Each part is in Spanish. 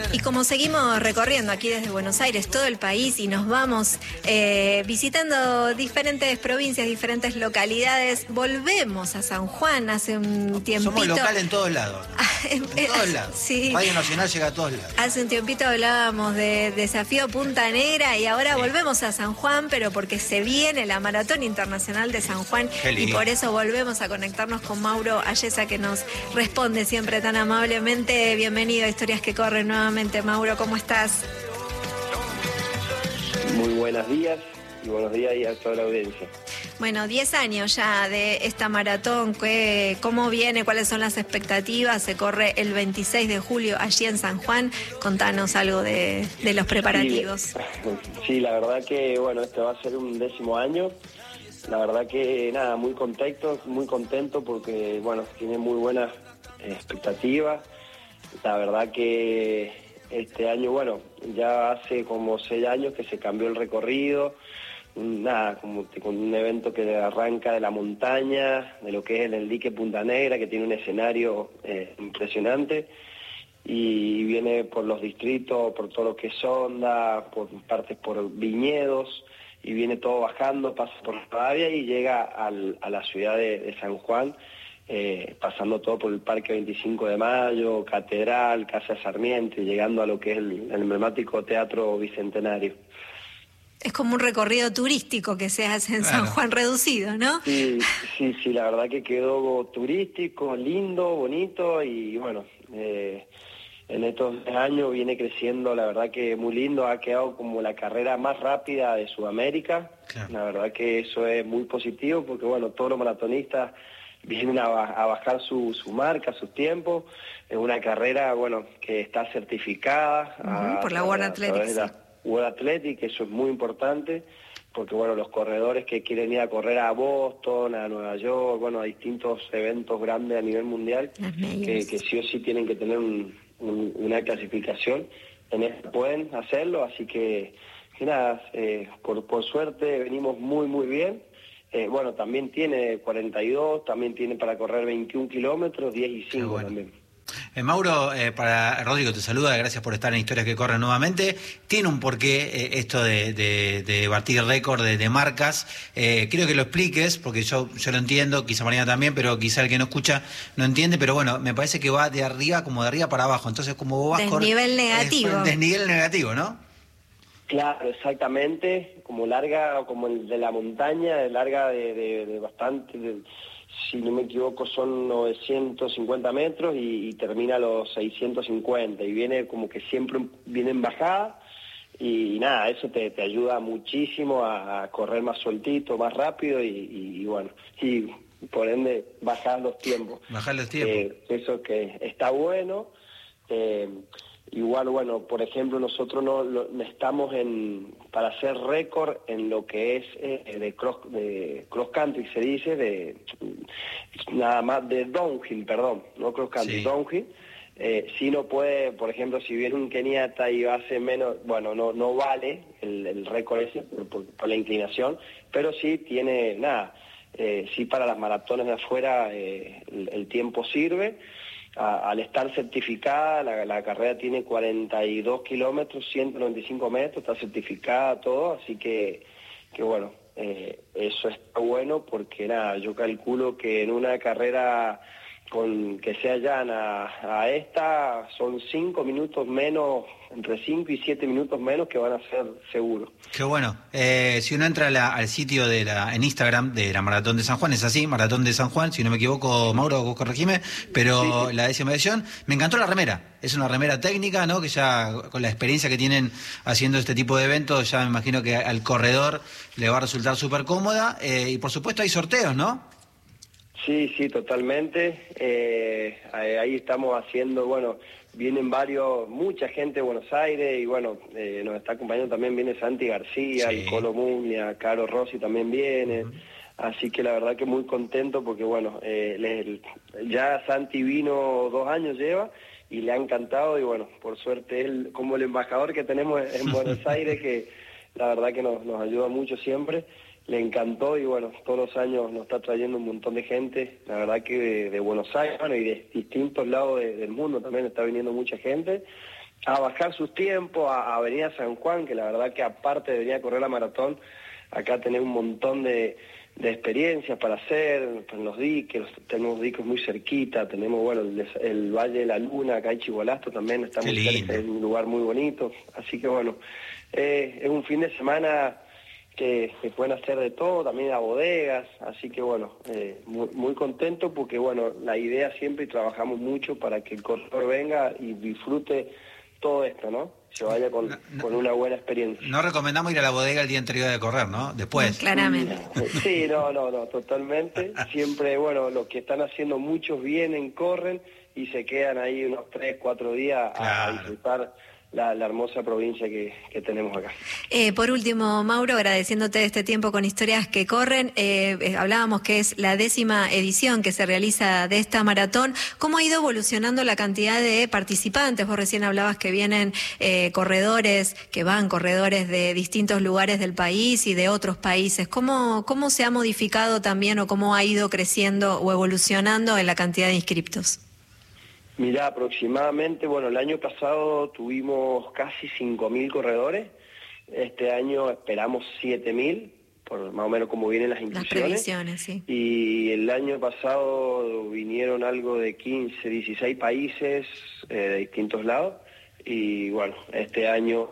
Y como seguimos recorriendo aquí desde Buenos Aires todo el país y nos vamos visitando diferentes provincias, diferentes localidades, volvemos a San Juan hace un tiempito. Somos local en todos lados. En todos lados. Sí. Radio Nacional llega a todos lados. Hace un tiempito hablábamos de Desafío Punta Negra y ahora volvemos a San Juan, pero porque se viene la Maratón Internacional de San Juan y por eso volvemos a conectarnos con Mauro Ayesa, que nos responde siempre tan amablemente. Bienvenido a Historias que Corren nuevamente. Mauro, ¿cómo estás? Muy buenos días y buenos días y a toda la audiencia. Bueno, 10 años ya de esta maratón. ¿Cómo viene? ¿Cuáles son las expectativas? Se corre el 26 de julio allí en San Juan. Contanos algo de los preparativos. Sí, la verdad que, bueno, este va a ser un 10º año. La verdad que, nada, muy contento porque, bueno, tiene muy buenas expectativas. La verdad que este año, bueno, ya hace como 6 años que se cambió el recorrido. Nada, como con un evento que arranca de la montaña, de lo que es el dique Punta Negra, que tiene un escenario impresionante, y viene por los distritos, por todo lo que es Sonda, por partes por viñedos, y viene todo bajando, pasa por Rivadavia y llega a la ciudad de San Juan, pasando todo por el Parque 25 de Mayo, Catedral, Casa de Sarmiento, y llegando a lo que es el emblemático Teatro Bicentenario. Es como un recorrido turístico que se hace en San Juan reducido, ¿no? Sí, la verdad que quedó turístico, lindo, bonito y bueno, en estos 10 años viene creciendo, la verdad que muy lindo, ha quedado como la carrera más rápida de Sudamérica. Claro. La verdad que eso es muy positivo porque bueno, todos los maratonistas vienen a bajar su marca, sus tiempos. Es una carrera, bueno, que está certificada por la World Athletics. World Athletics, eso es muy importante, porque bueno, los corredores que quieren ir a correr a Boston, a Nueva York, bueno, a distintos eventos grandes a nivel mundial, que sí o sí tienen que tener una clasificación, pueden hacerlo, así que nada, por suerte venimos muy bien. Bueno, también tiene 42, también tiene para correr 21 kilómetros, 10 y 5 bueno. También. Mauro, para Rodrigo te saluda, gracias por estar en Historias que Corren nuevamente. Tiene un porqué esto de batir récord de marcas. Quiero que lo expliques, porque yo lo entiendo, quizá Mariana también, pero quizá el que no escucha no entiende, pero bueno, me parece que va de arriba para abajo. Entonces, como vos vas desnivel negativo. Desnivel negativo, ¿no? Claro, exactamente, como larga, como el de la montaña, larga de bastante, si no me equivoco son 950 metros y termina a los 650 y viene como que siempre viene en bajada y nada, eso te ayuda muchísimo a correr más sueltito, más rápido y bueno, y por ende bajar los tiempos. Bajar los tiempos. Eso que está bueno. Igual, bueno, por ejemplo, nosotros no estamos para hacer récord en lo que es de cross country, se dice, nada más de downhill, perdón, no cross country, sí. Downhill. Si no puede, por ejemplo, si viene un keniata y hace menos, bueno, no vale el récord ese por la inclinación, pero sí tiene, nada, sí para las maratones de afuera el tiempo sirve. Al estar certificada, la carrera tiene 42 kilómetros, 195 metros, está certificada todo, así que bueno, eso está bueno porque nada, yo calculo que en una carrera que sea llana a esta son 5 minutos menos, entre 5 y 7 minutos menos que van a ser seguros. Qué bueno. Si uno entra al sitio en Instagram de la Maratón de San Juan, es así, Maratón de San Juan, si no me equivoco, Mauro, vos corregime, pero sí. La 10ª edición, me encantó la remera, es una remera técnica, ¿no? Que ya con la experiencia que tienen haciendo este tipo de eventos, ya me imagino que al corredor le va a resultar súper cómoda, y por supuesto hay sorteos, ¿no? Sí, totalmente. Ahí estamos haciendo, bueno, vienen mucha gente de Buenos Aires y bueno, nos está acompañando también, viene Santi García, sí. Colo Mugna, Caro Rossi también viene. Así que la verdad que muy contento porque bueno, ya Santi vino 2 años lleva y le ha encantado y bueno, por suerte él como el embajador que tenemos en Buenos Aires, que la verdad que nos ayuda mucho siempre. le encantó y bueno, todos los años nos está trayendo un montón de gente, la verdad que de Buenos Aires, bueno, y de distintos lados del mundo también está viniendo mucha gente a bajar sus tiempos, a venir a San Juan, que la verdad que aparte de venir a correr la maratón, acá tenés un montón de experiencias para hacer, en los diques, tenemos diques muy cerquita, tenemos bueno el Valle de la Luna, acá en Chihualasto también está muy cerca, es un lugar muy bonito, así que bueno, es un fin de semana que se pueden hacer de todo, también a bodegas, así que bueno, muy contento porque bueno, la idea siempre y trabajamos mucho para que el corredor venga y disfrute todo esto, ¿no? Se vaya con una buena experiencia. No recomendamos ir a la bodega el día anterior de correr, ¿no? Después. Claramente. Sí, no, totalmente. Siempre, bueno, los que están haciendo muchos vienen, corren y se quedan ahí unos 3, 4 días a disfrutar la hermosa provincia que tenemos acá. Por último, Mauro, agradeciéndote este tiempo con Historias que Corren, hablábamos que es la 10ª edición que se realiza de esta maratón. ¿Cómo ha ido evolucionando la cantidad de participantes? Vos recién hablabas que vienen corredores de distintos lugares del país y de otros países. ¿Cómo se ha modificado también o cómo ha ido creciendo o evolucionando en la cantidad de inscriptos? Mirá, aproximadamente, bueno, el año pasado tuvimos casi 5.000 corredores, este año esperamos 7.000, por más o menos como vienen las inscripciones. Las previsiones, sí. Y el año pasado vinieron algo de 15, 16 países de distintos lados, y bueno, este año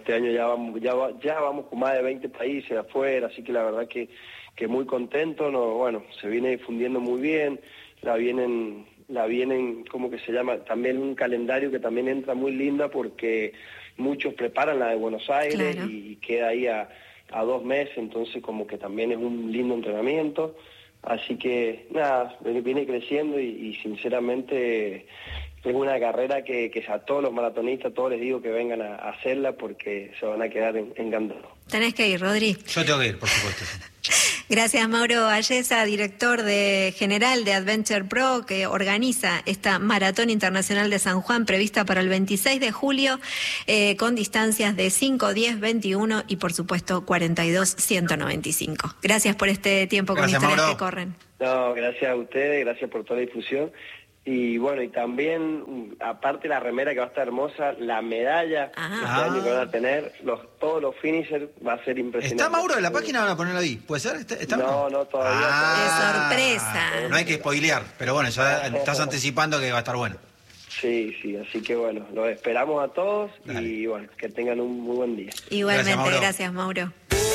ya vamos con más de 20 países afuera, así que la verdad que muy contento, bueno, se viene difundiendo muy bien, la vienen, ¿cómo que se llama? También un calendario que también entra muy linda porque muchos preparan la de Buenos Aires, claro, y queda ahí a 2 meses, entonces como que también es un lindo entrenamiento. Así que nada, viene creciendo y sinceramente es una carrera que a todos los maratonistas, todos les digo que vengan a hacerla porque se van a quedar encantados. Tenés que ir, Rodri. Yo tengo que ir, por supuesto. Gracias, Mauro Ayesa, director general de Adventure Pro, que organiza esta Maratón Internacional de San Juan prevista para el 26 de julio, con distancias de 5, 10, 21 y, por supuesto, 42, 195. Gracias por este tiempo con Historias Mauro. Que Corren. No, gracias a ustedes, gracias por toda la difusión. Y bueno, y también, aparte la remera que va a estar hermosa, la medalla este año que van a tener, todos los finishers, va a ser impresionante. ¿Está Mauro en la página? ¿Van a ponerlo ahí? ¿Puede ser? ¿Está no, todavía. ¡Qué sorpresa! No hay que spoilear, pero bueno, ya estás anticipando que va a estar bueno. Sí, así que bueno, los esperamos a todos. Dale. Y bueno, que tengan un muy buen día. Igualmente, gracias Mauro.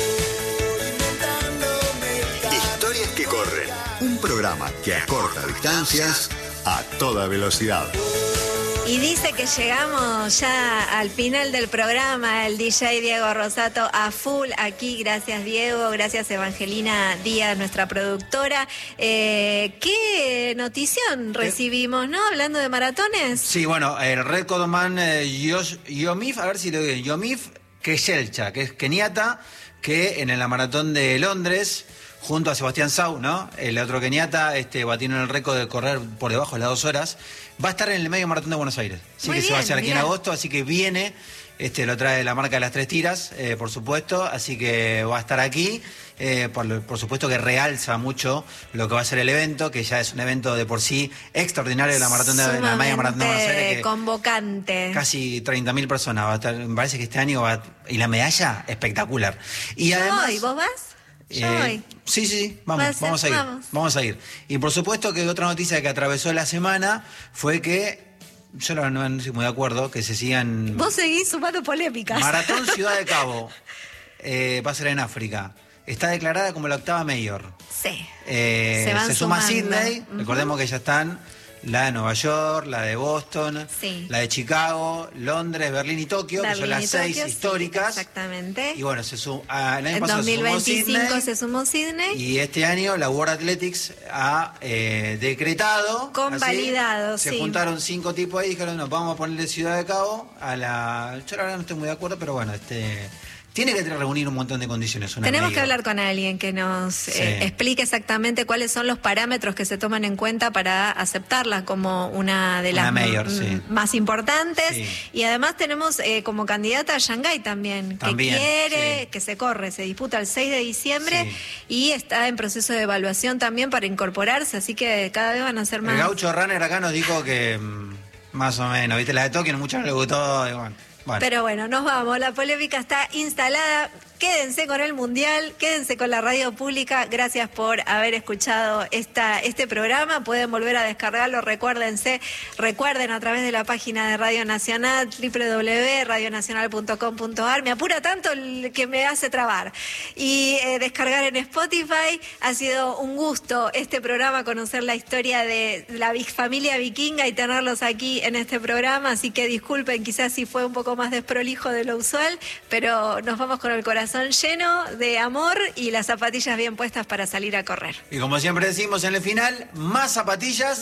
Historias que Corren, un programa que acorta distancias a toda velocidad. Y dice que llegamos ya al final del programa, el DJ Diego Rosato a full aquí. Gracias Diego, gracias Evangelina Díaz, nuestra productora. ¿Qué notición recibimos, no? Hablando de maratones. Sí, bueno, el recordman Yomif, a ver si lo digo bien, Yomif Keshelcha, que es keniata, que en la maratón de Londres, junto a Sebastián Sau, ¿no? El otro keniata batieron el récord de correr por debajo de las 2 horas. Va a estar en el medio maratón de Buenos Aires. Así que se va a hacer aquí en agosto, así que viene, lo trae la marca de las 3 tiras, por supuesto, así que va a estar aquí. Por supuesto que realza mucho lo que va a ser el evento, que ya es un evento de por sí extraordinario de la maratón de la media maratón de Buenos Aires. Convocante. Casi 30.000 personas va a estar, me parece que este año y la medalla espectacular. Y además, ¿y vos vas? Sí, vamos a ir. Y por supuesto que otra noticia que atravesó la semana fue que, yo no estoy muy de acuerdo, que se sigan... Vos seguís sumando polémicas. Maratón Ciudad de Cabo, va a ser en África. Está declarada como la 8ª mayor. Sí. Se suma Sydney, recordemos que ya están la de Nueva York, la de Boston, la de Chicago, Londres, Berlín y Tokio, que son las 6 históricas. Sí, exactamente. Y bueno, el año pasado 2025 se sumó Sydney. Y este año la World Athletics ha decretado. Convalidado, Se juntaron 5 tipos ahí y dijeron, vamos a ponerle Ciudad de Cabo a la... Yo la verdad no estoy muy de acuerdo, pero bueno, tiene que reunir un montón de condiciones. Tenemos que hablar con alguien que nos explique exactamente cuáles son los parámetros que se toman en cuenta para aceptarla como una de las más importantes. Y además tenemos como candidata a Shanghái también, que quiere que se corre, se disputa el 6 de diciembre y está en proceso de evaluación también para incorporarse, así que cada vez van a ser más. El Gaucho Runner acá nos dijo que más o menos, ¿viste? La de Tokio mucho no le gustó. Bueno. Pero bueno, nos vamos, la polémica está instalada. Quédense con el Mundial, quédense con la radio pública. Gracias por haber escuchado este programa. Pueden volver a descargarlo, recuerden a través de la página de Radio Nacional, www.radionacional.com.ar. Me apura tanto que me hace trabar. Y descargar en Spotify. Ha sido un gusto este programa, conocer la historia de la familia vikinga y tenerlos aquí en este programa. Así que disculpen quizás si fue un poco más desprolijo de lo usual, pero nos vamos con el corazón lleno de amor y las zapatillas bien puestas para salir a correr. Y como siempre decimos en el final, más zapatillas